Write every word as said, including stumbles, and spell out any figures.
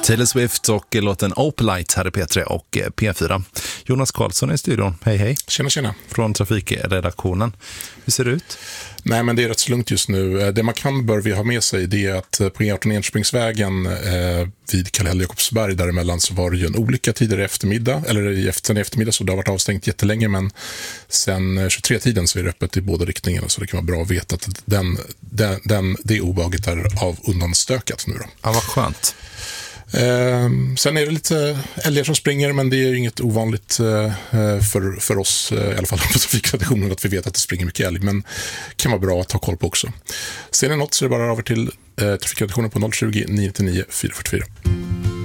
Taylor Swift och låten Opalite här i P tre och P fyra. Jonas Karlsson är i studion. Hej hej. Tjena tjena. Från trafikredaktionen. Hur ser det ut? Nej, men det är rätt så lugnt just nu. Det man kan bör vi ha med sig, det är att på E arton Enköpingsvägen eh, vid Kallhäll Jakobsberg däremellan så var det ju en olycka tidigare i eftermiddag, eller i efter, eftermiddag, så det har varit avstängt jättelänge, men sen tjugotre-tiden så är det öppet i båda riktningarna, så det kan vara bra att veta att den, den, den, det obehaget är av undanstökat nu då. Ja, vad skönt. Eh, sen är det lite älgar som springer, men det är ju inget ovanligt eh, för, för oss, eh, i alla fall på trafikredaktionen, att vi vet att det springer mycket älg, men kan vara bra att ha koll på också. Sen är det något så är det bara över till eh, trafikredaktionen på noll tjugo, nio nio nio, fyra fyra fyra.